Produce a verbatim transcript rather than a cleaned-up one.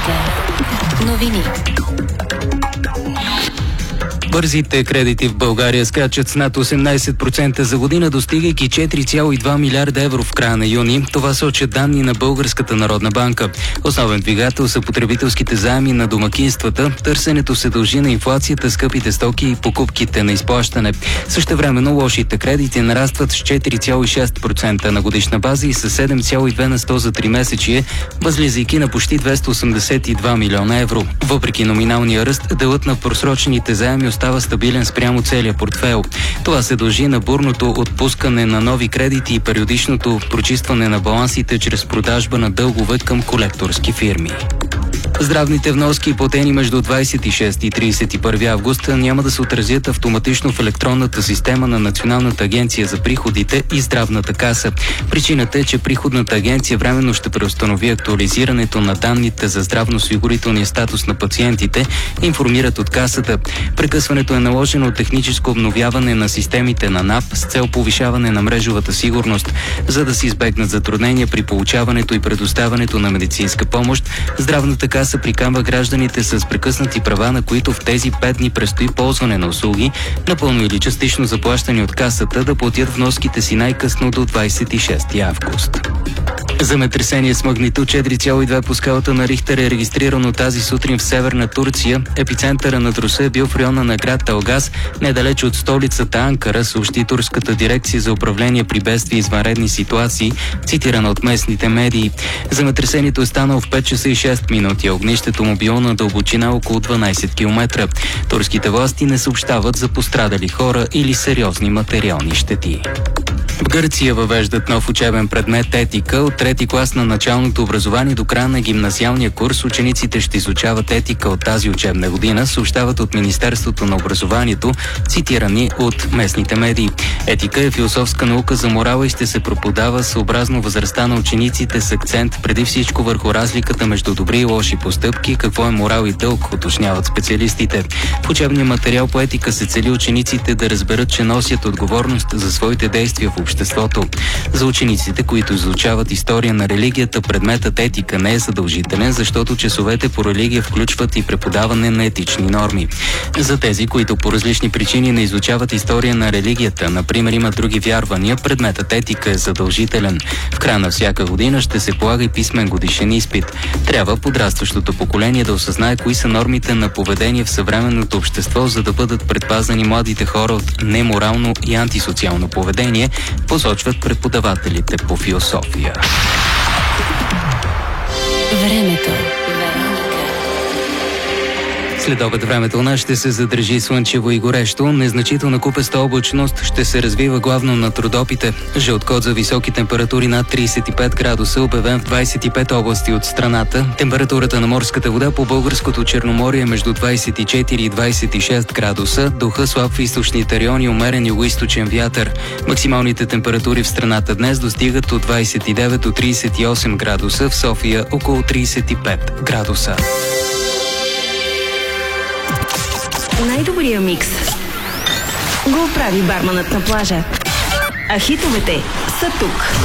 Вероника. Новини. Бързите кредити в България скачат с над осемнайсет процента за година, достигайки четири цяло и два милиарда евро в края на юни. Това сочат данни на Българската народна банка. Основен двигател са потребителските заеми на домакинствата. Търсенето се дължи на инфлацията, скъпите стоки и покупките на изплащане. Същевременно лошите кредити нарастват с четири цяло и шест процента на годишна база и с седем цяло и две на сто за тримесечие, възлизайки на почти двеста осемдесет и два милиона евро. Въпреки номиналния ръст, делът на просрочените заеми става стабилен спрямо целия портфейл. Това се дължи на бурното отпускане на нови кредити и периодичното прочистване на балансите чрез продажба на дългове към колекторски фирми. Здравните вноски, платени между двайсет и шести и трийсет и първи август, няма да се отразят автоматично в електронната система на Националната агенция за приходите и Здравната каса. Причината е, че Приходната агенция временно ще преустанови актуализирането на данните за здравноосигурителния статус на пациентите, информират от касата. Прекъсването е наложено от техническо обновяване на системите на НАП с цел повишаване на мрежовата сигурност. За да се избегнат затруднения при получаването и предоставянето на медицинска помощ, Здравната каса приканва гражданите с прекъснати права, на които в тези пет дни предстои ползване на услуги, напълно или частично заплащани от касата, да платят вноските си най-късно до двайсет и шести август. Земетресение с магнитуд четири цяло и две по скалата на Рихтер е регистрирано тази сутрин в северна Турция. Епицентъра на труса е бил в района на град Талгас, недалеч от столицата Анкара, съобщи Турската дирекция за управление при бедствия и извънредни ситуации, цитирана от местните медии. Земетресението е станало в пет часа и шест минути, а огнището му било на дълбочина около дванайсет километра. Турските власти не съобщават за пострадали хора или сериозни материални щети. В Гърция въвеждат нов учебен предмет етика. От трети клас на началното образование до края на гимназиалния курс учениците ще изучават етика от тази учебна година, съобщават от Министерството на образованието, цитирани от местните медии. Етика е философска наука за морала и ще се преподава съобразно възрастта на учениците с акцент преди всичко върху разликата между добри и лоши постъпки, какво е морал и дълг, уточняват специалистите. В учебния материал по етика се цели учениците да разберат, че носят отговорност за своите действия в обществото. За учениците, които изучават история на религията, предметът етика не е задължителен, защото часовете по религия включват и преподаване на етични норми. За тези, които по различни причини не изучават история на религията, например имат други вярвания, предметът етика е задължителен. В края на всяка година ще се полага и писмен годишен изпит. Трябва подрастващото поколение да осъзнае кои са нормите на поведение в съвременното общество, за да бъдат предпазани младите хора от неморално и антисоциално поведение, посочват преподавателите по философия. Времето. След обед времето у нас ще се задържи слънчево и горещо. Незначителна купеста облачност ще се развива главно над Родопите. Жълт код за високи температури над трийсет и пет градуса, обявен в двайсет и пет области от страната. Температурата на морската вода по българското Черноморие е между двайсет и четири и двайсет и шест градуса. Духа слаб в източните райони, умерен югоизточен вятър. Максималните температури в страната днес достигат от двайсет и девет до трийсет и осем градуса, в София около трийсет и пет градуса. Най-добрия микс го прави барманът на плажа. А хитовете са тук.